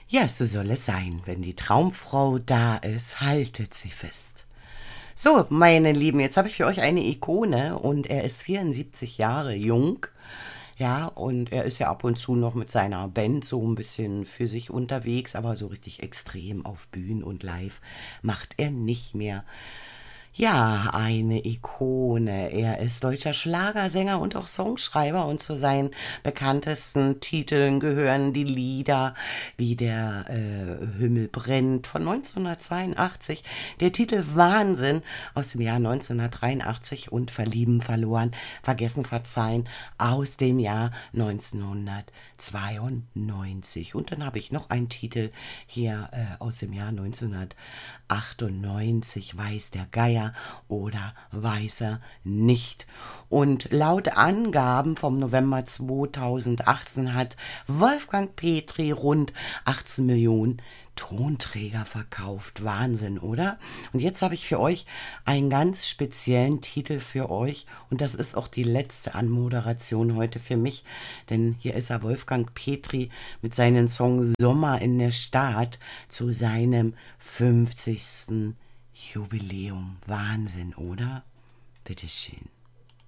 Ja, so soll es sein. Wenn die Traumfrau da ist, haltet sie fest. So, meine Lieben, jetzt habe ich für euch eine Ikone und er ist 74 Jahre jung. Ja, und er ist ja ab und zu noch mit seiner Band so ein bisschen für sich unterwegs, aber so richtig extrem auf Bühnen und live macht er nicht mehr. Ja, eine Ikone. Er ist deutscher Schlagersänger und auch Songschreiber und zu seinen bekanntesten Titeln gehören die Lieder wie der Himmel brennt von 1982, der Titel Wahnsinn aus dem Jahr 1983 und Verlieben, verloren, vergessen, verzeihen aus dem Jahr 1992. Und dann habe ich noch einen Titel hier aus dem Jahr 1998, Weiß der Geier oder weiß er nicht. Und laut Angaben vom November 2018 hat Wolfgang Petri rund 18 Millionen Tonträger verkauft. Wahnsinn, oder? Und jetzt habe ich für euch einen ganz speziellen Titel für euch und das ist auch die letzte Anmoderation heute für mich, denn hier ist er, Wolfgang Petri, mit seinem Song Sommer in der Stadt zu seinem 50. Jubiläum. Wahnsinn, oder? Bitteschön.